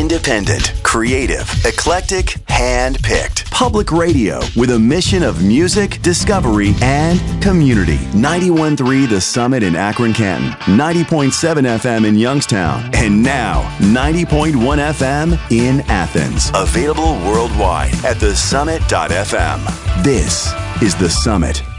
Independent, creative, eclectic, hand-picked. Public radio with a mission of music, discovery, and community. 91.3 The Summit in Akron-Canton, 90.7 FM in Youngstown, and now 90.1 FM in Athens. Available worldwide at thesummit.fm. This is The Summit.